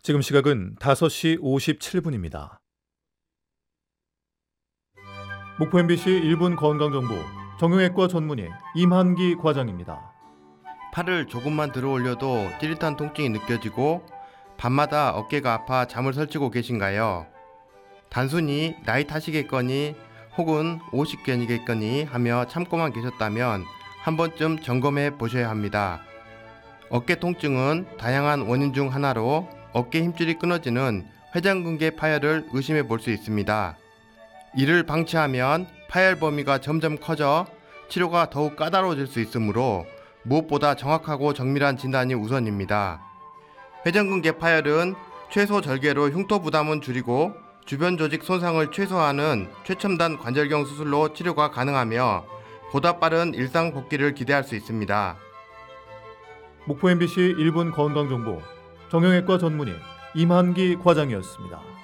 지금 시각은 5시 57분입니다. 목포 MBC 1분 건강정보 정형외과 전문의 임한기 과장입니다. 팔을 조금만 들어 올려도 찌릿한 통증이 느껴지고 밤마다 어깨가 아파 잠을 설치고 계신가요? 단순히 나이 탓이겠거니 혹은 오십견이겠거니 하며 참고만 계셨다면 한 번쯤 점검해 보셔야 합니다. 어깨 통증은 다양한 원인 중 하나로 어깨 힘줄이 끊어지는 회전근개 파열을 의심해 볼 수 있습니다. 이를 방치하면 파열 범위가 점점 커져 치료가 더욱 까다로워질 수 있으므로 무엇보다 정확하고 정밀한 진단이 우선입니다. 회전근개 파열은 최소 절개로 흉터 부담은 줄이고 주변 조직 손상을 최소화하는 최첨단 관절경 수술로 치료가 가능하며 보다 빠른 일상 복귀를 기대할 수 있습니다. 목포 MBC 1분 건강정보 정형외과 전문의 임한기 과장이었습니다.